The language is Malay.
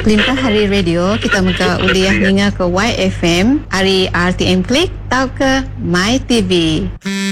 Limpah Hari Radio, kita muka uliah ninga ke YFM, hari RTM Klik, tau ke My TV.